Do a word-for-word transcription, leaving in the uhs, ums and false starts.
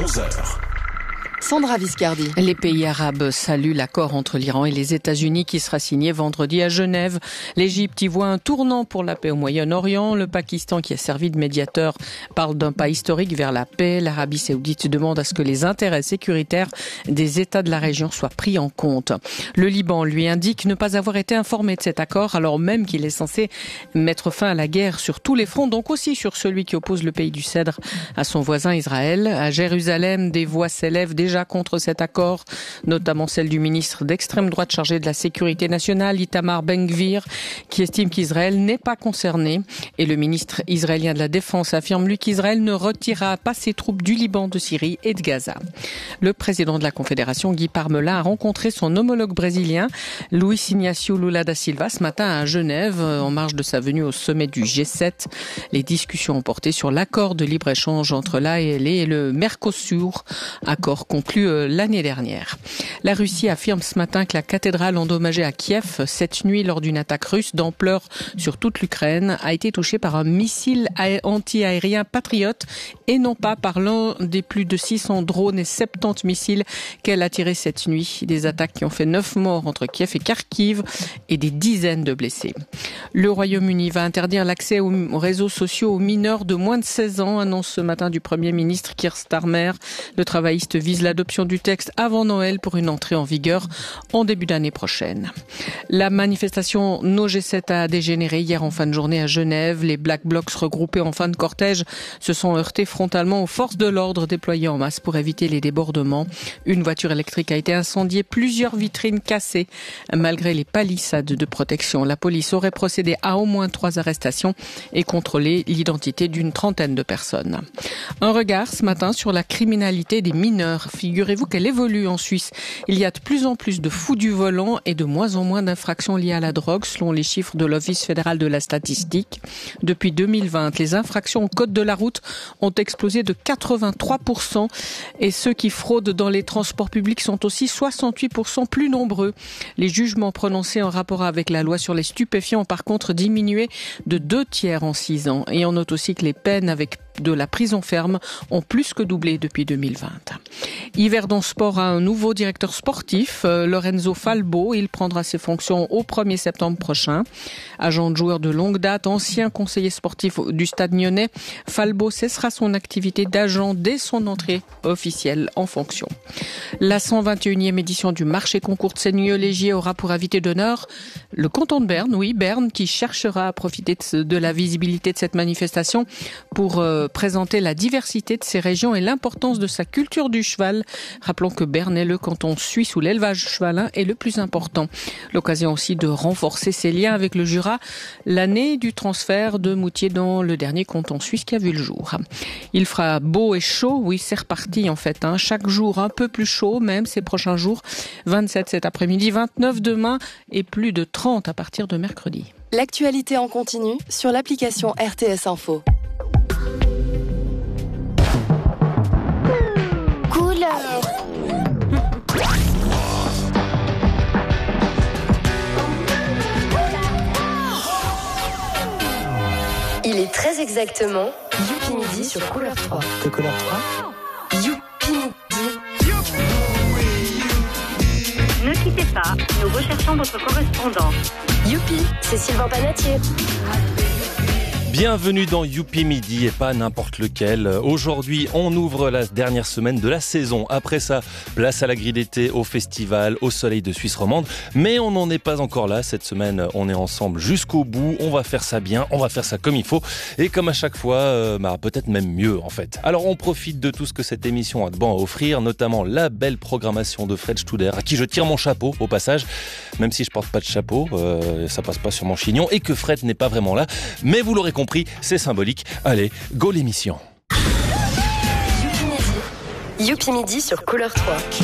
onze heures. Sandra Viscardi. Les pays arabes saluent l'accord entre l'Iran et les États-Unis qui sera signé vendredi à Genève. L'Égypte y voit un tournant pour la paix au Moyen-Orient. Le Pakistan, qui a servi de médiateur, parle d'un pas historique vers la paix. L'Arabie saoudite demande à ce que les intérêts sécuritaires des États de la région soient pris en compte. Le Liban, lui, indique ne pas avoir été informé de cet accord, alors même qu'il est censé mettre fin à la guerre sur tous les fronts, donc aussi sur celui qui oppose le pays du Cèdre à son voisin Israël. À Jérusalem, des voix s'élèvent déjà contre cet accord, notamment celle du ministre d'extrême droite chargé de la sécurité nationale, Itamar Ben-Gvir, qui estime qu'Israël n'est pas concerné. Et le ministre israélien de la Défense affirme, lui, qu'Israël ne retirera pas ses troupes du Liban, de Syrie et de Gaza. Le président de la Confédération, Guy Parmelin, a rencontré son homologue brésilien, Luiz Inácio Lula da Silva, ce matin à Genève, en marge de sa venue au sommet du G sept. Les discussions ont porté sur l'accord de libre-échange entre l'A E L et le Mercosur, accord conclu l'année dernière. La Russie affirme ce matin que la cathédrale endommagée à Kiev cette nuit lors d'une attaque russe d'ampleur sur toute l'Ukraine a été touchée par un missile anti-aérien Patriot et non pas par l'un des plus de six cents drones et soixante-dix missiles qu'elle a tirés cette nuit. Des attaques qui ont fait neuf morts entre Kiev et Kharkiv et des dizaines de blessés. Le Royaume-Uni va interdire l'accès aux réseaux sociaux aux mineurs de moins de seize ans, annonce ce matin du Premier ministre Keir Starmer. Le travailliste vise l'adoption du texte avant Noël pour une entrée en vigueur en début d'année prochaine. La manifestation No G sept a dégénéré hier en fin de journée à Genève. Les Black Blocs regroupés en fin de cortège se sont heurtés frontalement aux forces de l'ordre déployées en masse pour éviter les débordements. Une voiture électrique a été incendiée, plusieurs vitrines cassées. Malgré les palissades de protection, la police aurait procédé à au moins trois arrestations et contrôlé l'identité d'une trentaine de personnes. Un regard ce matin sur la criminalité des mineurs. Figurez-vous qu'elle évolue en Suisse. Il y a de plus en plus de fous du volant et de moins en moins d'infractions liées à la drogue, selon les chiffres de l'Office fédéral de la statistique. Depuis deux mille vingt, les infractions au code de la route ont explosé de quatre-vingt-trois pour cent et ceux qui fraudent dans les transports publics sont aussi soixante-huit pour cent plus nombreux. Les jugements prononcés en rapport avec la loi sur les stupéfiants ont par contre diminué de deux tiers en six ans. Et on note aussi que les peines avec de la prison ferme ont plus que doublé depuis deux mille vingt. Yverdon Sport a un nouveau directeur sportif, Lorenzo Falbo. Il prendra ses fonctions au premier septembre prochain. Agent de joueur de longue date, ancien conseiller sportif du Stade Lyonnais, Falbo cessera son activité d'agent dès son entrée officielle en fonction. La cent vingt et unième édition du marché concours de Seigneux-Légier aura pour invité d'honneur le canton de Berne, oui, Berne, qui cherchera à profiter de la visibilité de cette manifestation pour euh, présenter la diversité de ses régions et l'importance de sa culture du cheval. Rappelons que Berne est le canton suisse où l'élevage chevalin est le plus important. L'occasion aussi de renforcer ses liens avec le Jura, l'année du transfert de Moutier dans le dernier canton suisse qui a vu le jour. Il fera beau et chaud, oui, c'est reparti en fait, hein. Chaque jour un peu plus chaud, même ces prochains jours. vingt-sept cet après-midi, vingt-neuf demain et plus de trente à partir de mercredi. L'actualité en continu sur l'application R T S Info. Il est très exactement Youpi Midi sur Couleur trois. Que Couleur trois? Youpi Midi. Ne quittez pas, nous recherchons votre correspondant. Youpi, c'est Sylvain Panatier. Bienvenue dans Youpi Midi et pas n'importe lequel. Aujourd'hui, on ouvre la dernière semaine de la saison. Après ça, place à la grille d'été, au festival, au soleil de Suisse romande. Mais on n'en est pas encore là. Cette semaine, on est ensemble jusqu'au bout. On va faire ça bien, on va faire ça comme il faut. Et comme à chaque fois, euh, bah, peut-être même mieux en fait. Alors on profite de tout ce que cette émission a de bon à offrir, notamment la belle programmation de Fred Studer, à qui je tire mon chapeau au passage. Même si je porte pas de chapeau, euh, ça passe pas sur mon chignon et que Fred n'est pas vraiment là. Mais vous l'aurez compris, c'est symbolique. Allez, go l'émission. Youpi Midi. Youpi Midi sur Couleur trois.